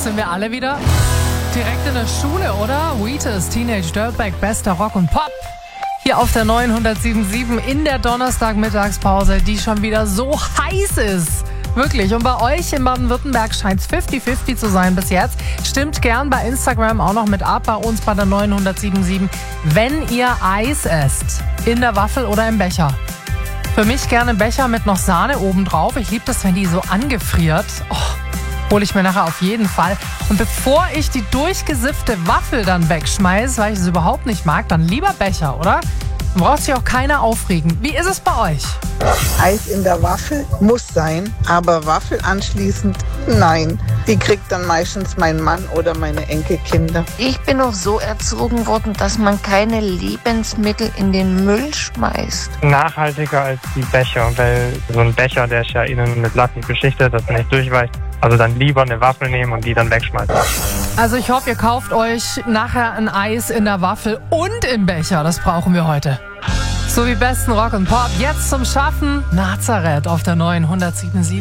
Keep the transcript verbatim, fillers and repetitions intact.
sind wir alle wieder direkt in der Schule, oder? Wheatus, Teenage Dirtbag, bester Rock und Pop. Hier auf der neunhundertsieben Komma sieben in der Donnerstag-Mittagspause, die schon wieder so heiß ist. Wirklich. Und bei euch in Baden-Württemberg scheint es fünfzig fünfzig zu sein bis jetzt. Stimmt gern bei Instagram auch noch mit ab, bei uns bei der neunhundertsieben Komma sieben. Wenn ihr Eis esst, in der Waffel oder im Becher. Für mich gerne Becher mit noch Sahne obendrauf. Ich liebe das, wenn die so angefriert. Oh, hole ich mir nachher auf jeden Fall. Und bevor ich die durchgesiffte Waffel dann wegschmeiße, weil ich es überhaupt nicht mag, dann lieber Becher, oder? Dann braucht sich auch keiner aufregen. Wie ist es bei euch? Eis in der Waffel muss sein, aber Waffel anschließend nein. Die kriegt dann meistens mein Mann oder meine Enkelkinder. Ich bin auch so erzogen worden, dass man keine Lebensmittel in den Müll schmeißt. Nachhaltiger als die Becher, weil so ein Becher, der ist ja innen mit Plastik beschichtet, dass er nicht durchweicht. Also dann lieber eine Waffel nehmen und die dann wegschmeißen. Also ich hoffe, ihr kauft euch nachher ein Eis in der Waffel und im Becher. Das brauchen wir heute. So wie besten Rock und Pop. Jetzt zum Schaffen. Nazareth auf der neunhundertsieben Komma sieben.